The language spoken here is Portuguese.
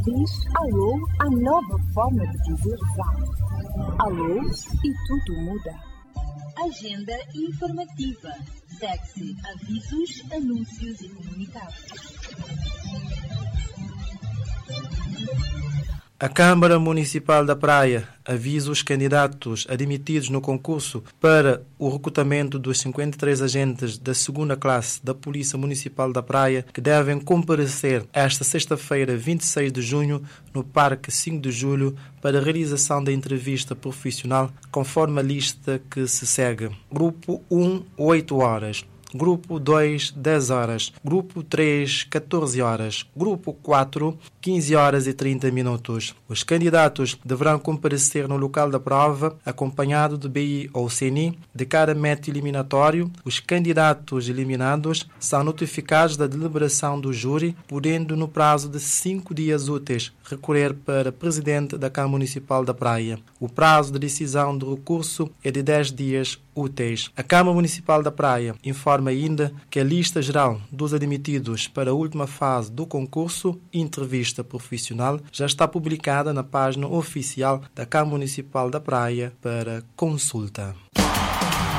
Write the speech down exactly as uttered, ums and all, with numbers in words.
Diz alô à nova forma de dizer zap. Alô e tudo muda. Agenda informativa. Segue-se avisos, anúncios e comunicados. A Câmara Municipal da Praia avisa os candidatos admitidos no concurso para o recrutamento dos cinquenta e três agentes da segunda classe da Polícia Municipal da Praia que devem comparecer esta sexta-feira, vinte e seis de junho, no Parque cinco de julho para a realização da entrevista profissional conforme a lista que se segue. Grupo um, oito horas. Grupo dois, dez horas. Grupo três, catorze horas. Grupo quatro, quinze horas e trinta minutos. Os candidatos deverão comparecer no local da prova, acompanhado de B I ou C N I. De cada método eliminatório, os candidatos eliminados são notificados da deliberação do júri, podendo, no prazo de cinco dias úteis, recorrer para presidente da Câmara Municipal da Praia. O prazo de decisão do recurso é de dez dias úteis. A Câmara Municipal da Praia informa ainda que a lista geral dos admitidos para a última fase do concurso Entrevista Profissional já está publicada na página oficial da Câmara Municipal da Praia para consulta.